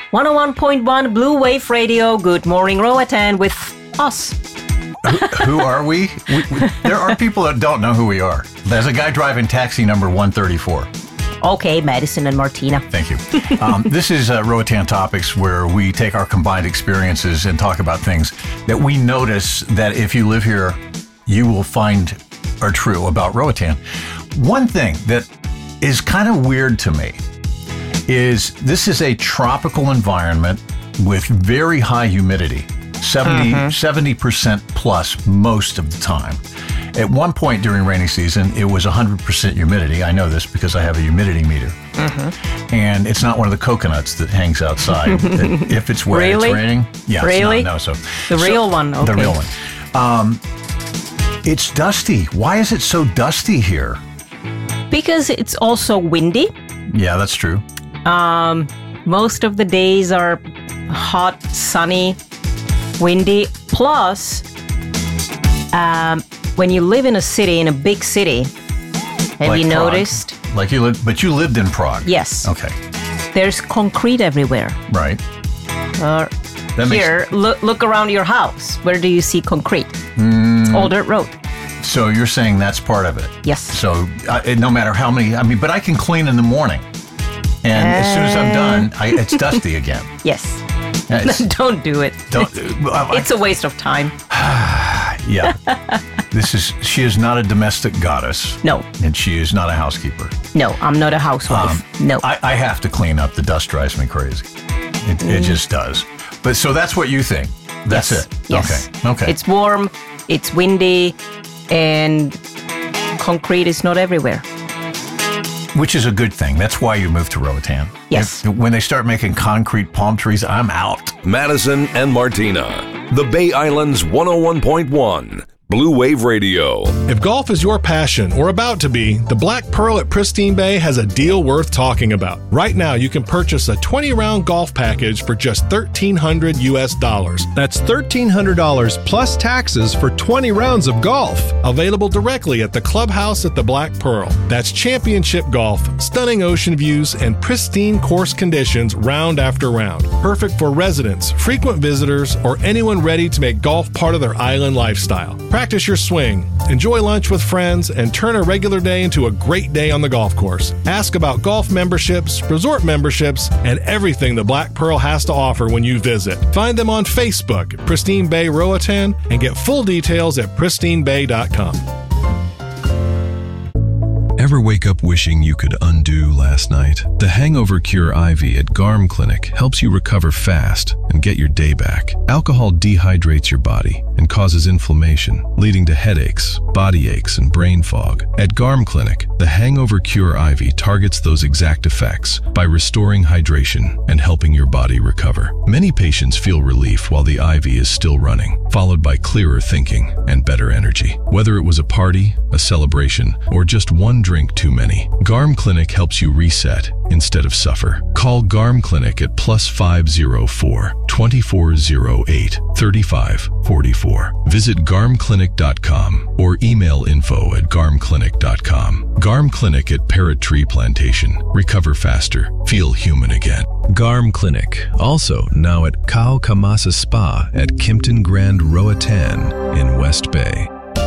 101.1 Blue Wave Radio. Good morning, Roatan, with us. Who are we? There are people that don't know who we are. There's a guy driving taxi number 134. Okay, Madison and Martina. Thank you. This is Roatan Topics, where we take our combined experiences and talk about things that we notice that if you live here, you will find are true about Roatan. One thing that is kind of weird to me is this is a tropical environment with very high humidity, 70% plus most of the time. At one point during rainy season, it was 100% humidity. I know this because I have a humidity meter. And it's not one of the coconuts that hangs outside. If it's wet, really? It's raining. Yeah, really? It's not, no. The real one, okay. The real one. It's dusty. Why is it so dusty here? Because it's also windy. Yeah, that's true. Most of the days are hot, sunny, windy. Plus, when you live in a city, in a big city, have you noticed? Like you lived, but you lived in Prague. Yes. Okay. There's concrete everywhere. Right. Here, look around your house. Where do you see concrete? It's all dirt road. So you're saying that's part of it? Yes. So no matter how many, but I can clean in the morning. And as soon as I'm done, it's dusty again. Yes. Don't do it. It's a waste of time. Yeah. She is not a domestic goddess. No. And she is not a housekeeper. No, I'm not a housewife. No. I have to clean up. The dust drives me crazy. It just does. But so that's what you think. That's it. Yes. Okay. It's warm, it's windy, and concrete is not everywhere. Which is a good thing. That's why you moved to Roatan. Yes. When they start making concrete palm trees, I'm out. Madison and Martina, the Bay Island's 101.1 Blue Wave Radio. If golf is your passion or about to be, the Black Pearl at Pristine Bay has a deal worth talking about. Right now, you can purchase a 20-round golf package for just $1,300 US. That's $1,300 plus taxes for 20 rounds of golf. Available directly at the clubhouse at the Black Pearl. That's championship golf, stunning ocean views, and pristine course conditions round after round. Perfect for residents, frequent visitors, or anyone ready to make golf part of their island lifestyle. Practice your swing, enjoy lunch with friends, and turn a regular day into a great day on the golf course. Ask about golf memberships, resort memberships, and everything the Black Pearl has to offer when you visit. Find them on Facebook, Pristine Bay Roatan, and get full details at pristinebay.com. Ever wake up wishing you could undo last night? The Hangover Cure IV at Garm Clinic helps you recover fast and get your day back. Alcohol dehydrates your body and causes inflammation, leading to headaches, body aches, and brain fog. At Garm Clinic, the Hangover Cure IV targets those exact effects by restoring hydration and helping your body recover. Many patients feel relief while the IV is still running, followed by clearer thinking and better energy. Whether it was a party, a celebration, or just one drink too many, Garm Clinic helps you reset instead of suffer. Call Garm Clinic at +504 2408 3544. Visit garmclinic.com or email info@garmclinic.com. Garm Clinic at Parrot Tree Plantation. Recover faster. Feel human again. Garm Clinic, also now at Kao Kamasa Spa at Kimpton Grand Roatan in West Bay.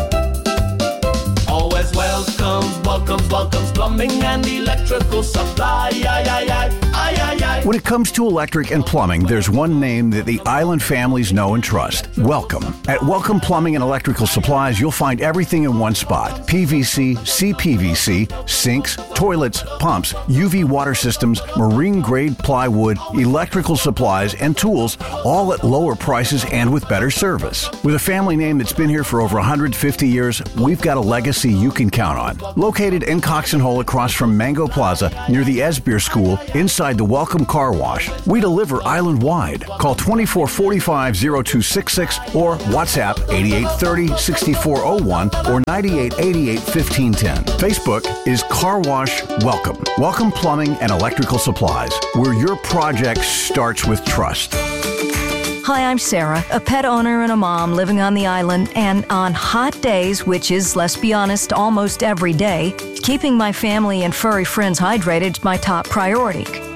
Always welcomes plumbing and electrical supply. When it comes to electric and plumbing, there's one name that the island families know and trust: Welcome. At Welcome Plumbing and Electrical Supplies, you'll find everything in one spot: PVC, CPVC, sinks, toilets, pumps, UV water systems, marine-grade plywood, electrical supplies, and tools, all at lower prices and with better service. With a family name that's been here for over 150 years, we've got a legacy you can count on. Located in Cox and Hole across from Mango Plaza, near the Esbeer School, inside the Welcome Car Wash. We deliver island-wide. Call 2445-0266 or WhatsApp 8830-6401 or 9888-1510. Facebook is Car Wash Welcome. Welcome Plumbing and Electrical Supplies, where your project starts with trust. Hi, I'm Sarah, a pet owner and a mom living on the island, and on hot days, which is, let's be honest, almost every day, keeping my family and furry friends hydrated is my top priority.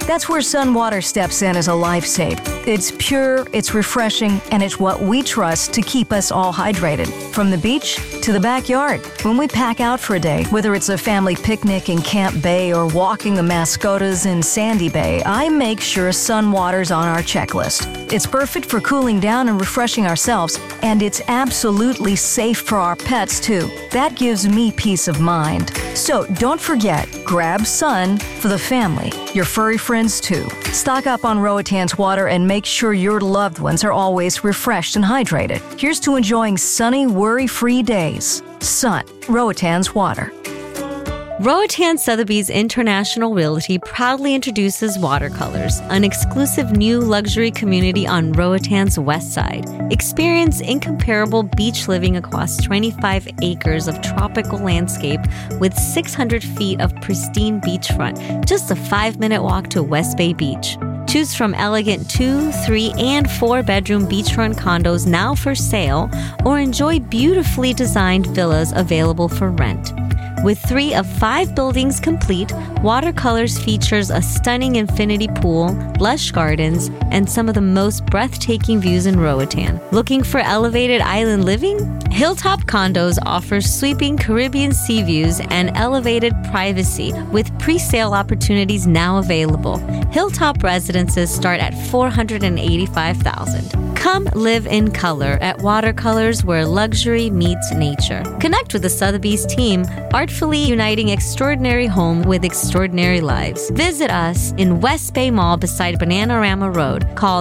That's where Sun Water steps in as a lifesaver. It's pure, it's refreshing, and it's what we trust to keep us all hydrated. From the beach to the backyard. When we pack out for a day, whether it's a family picnic in Camp Bay or walking the Mascotas in Sandy Bay, I make sure Sun Water's on our checklist. It's perfect for cooling down and refreshing ourselves, and it's absolutely safe for our pets, too. That gives me peace of mind. So don't forget, grab Sun for the family, your furry friends, too. Stock up on Roatan's water and make sure your loved ones are always refreshed and hydrated. Here's to enjoying sunny, worry-free days. Sun, Roatan's water. Roatan Sotheby's International Realty proudly introduces Watercolors, an exclusive new luxury community on Roatan's west side. Experience incomparable beach living across 25 acres of tropical landscape with 600 feet of pristine beachfront, just a 5-minute walk to West Bay Beach. Choose from elegant 2, 3, and 4-bedroom beachfront condos now for sale, or enjoy beautifully designed villas available for rent. With 3 of 5 buildings complete, Watercolors features a stunning infinity pool, lush gardens, and some of the most breathtaking views in Roatan. Looking for elevated island living? Hilltop Condos offers sweeping Caribbean sea views and elevated privacy with pre-sale opportunities now available. Hilltop residences start at $485,000. Come live in color at Watercolors, where luxury meets nature. Connect with the Sotheby's team, artfully uniting extraordinary home with extraordinary lives. Visit us in West Bay Mall beside Bananarama Road. Call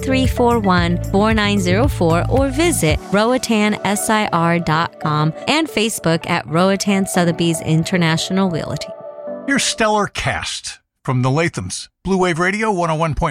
9341-4904 or visit RoatanSIR.com and Facebook at Roatan Sotheby's International Realty. Here's Stellar Cast from the Lathams. Blue Wave Radio 101.1.